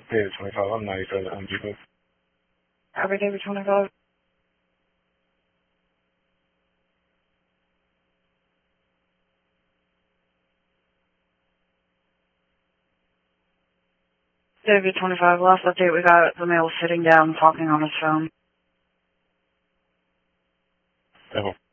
David 25, I'm 93 at Home Depot. Copy, David 25. David 25, last update we got, the male sitting down talking on his phone. Devil.